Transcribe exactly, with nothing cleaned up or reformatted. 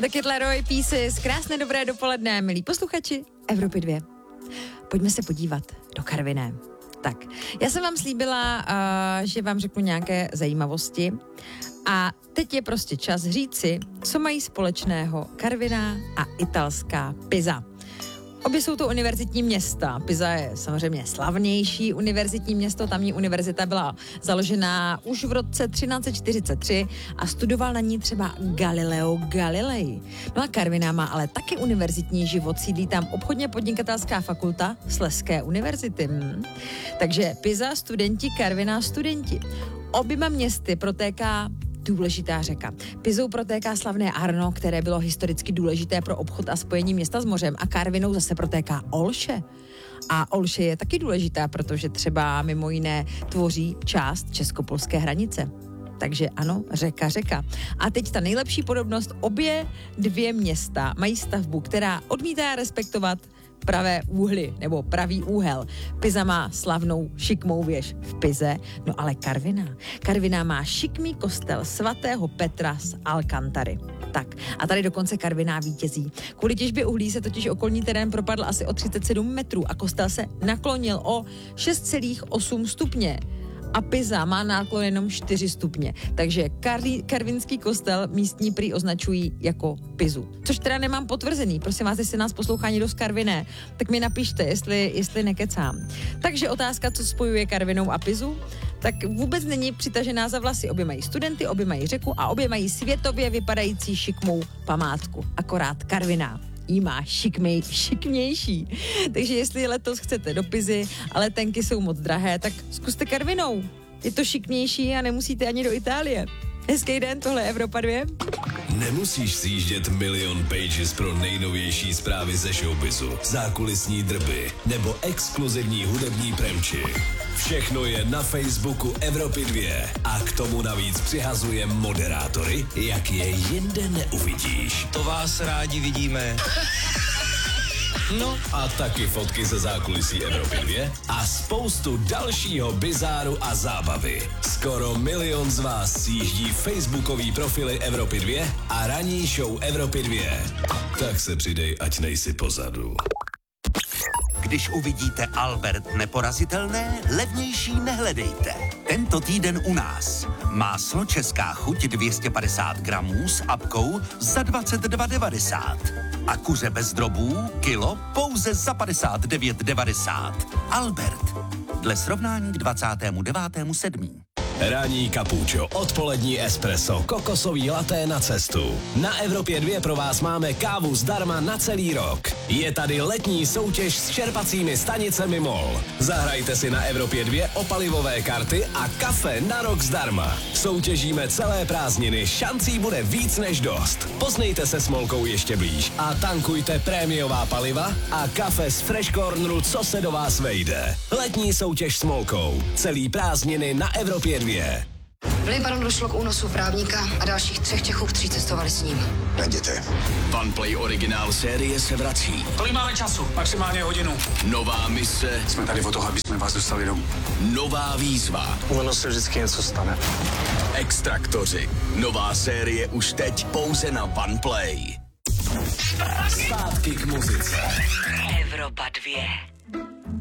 The Kid Laroi Pieces, krásné dobré dopoledne, milí posluchači Evropy dva. Pojďme se podívat do Karviné. Tak, já jsem vám slíbila, uh, že vám řeknu nějaké zajímavosti a teď je prostě čas říci, co mají společného Karviná a italská Pisa. Obě jsou to univerzitní města. Pisa je samozřejmě slavnější univerzitní město, tamní univerzita byla založena už v roce třináct set čtyřicet tři a studoval na ní třeba Galileo Galilei. No a Karviná má ale taky univerzitní život, sídlí tam obchodně podnikatelská fakulta Slezské univerzity. Hmm. Takže Pisa studenti, Karviná studenti. Oběma městy protéká důležitá řeka. Pisou protéká slavné Arno, které bylo historicky důležité pro obchod a spojení města s mořem, a Karvinou zase protéká Olše. A Olše je taky důležitá, protože třeba mimo jiné tvoří část českopolské hranice. Takže ano, řeka, řeka. A teď ta nejlepší podobnost, obě dvě města mají stavbu, která odmítá respektovat pravé úhly, nebo pravý úhel. Pisa má slavnou šikmou věž v Pize, no ale Karviná. Karviná má šikmý kostel svatého Petra z Alcantary. Tak, a tady dokonce Karviná vítězí. Kvůli těžbě uhlí se totiž okolní terén propadl asi o třicet sedm metrů a kostel se naklonil o šest celá osm stupně. A Pisa má náklon jenom čtyři stupně. Takže Karli, karvinský kostel místní prý označují jako Pisu. Což teda nemám potvrzený. Prosím vás, jestli nás poslouchá někdo z Karviné, tak mi napište, jestli, jestli nekecám. Takže otázka, co spojuje Karvinou a Pisu, tak vůbec není přitažená za vlasy. Obě mají studenty, obě mají řeku a obě mají světově vypadající šikmou památku. Akorát Karviná jí má šikmej, šikmější. Takže jestli letos chcete do Pisy, ale letenky jsou moc drahé, tak zkuste Karvinou. Je to šikmější a nemusíte ani do Itálie. Hezký den, tohle je Evropa dva. Nemusíš sjíždět milion pages pro nejnovější zprávy ze showbizu, zákulisní drby nebo exkluzivní hudební premči. Všechno je na Facebooku Evropy dva a k tomu navíc přihazuje moderátory, jak je jinde neuvidíš. To vás rádi vidíme. No a taky fotky ze zákulisí Evropy dva a spoustu dalšího bizáru a zábavy. Skoro milion z vás sjíždí facebookový profily Evropy dva a ranní show Evropy dva. Tak se přidej, ať nejsi pozadu. Když uvidíte Albert neporazitelné, levnější nehledejte. Tento týden u nás. Máslo Česká chuť dvě stě padesát gramů s apkou za dvacet dva devadesát. A kuře bez drobů kilo pouze za padesát devět devadesát. Albert. Dle srovnání k dvacátému devátému sedmého Ranní kapučo, odpolední espresso, kokosový laté na cestu. Na Evropě dva pro vás máme kávu zdarma na celý rok. Je tady letní soutěž s čerpacími stanicemi MOL. Zahrajte si na Evropě dva o palivové karty a kafe na rok zdarma. Soutěžíme celé prázdniny, šancí bude víc než dost. Poznejte se s Molkou ještě blíž a tankujte prémiová paliva a kafe z Fresh Corneru, co se do vás vejde. Letní soutěž s Molkou. Celý prázdniny na Evropě dva. V Libanonu došlo k únosu právníka a dalších třech Čechů, kteří cestovali s ním. Najděte. OnePlay originál série se vrací. Kolik máme času? Maximálně hodinu. Nová mise. Jsme tady o toho, aby jsme vás dostali domů. Nová výzva. Ono se vždycky něco stane. Extraktoři. Nová série už teď pouze na OnePlay. Zpátky k muzice. Evropa dva.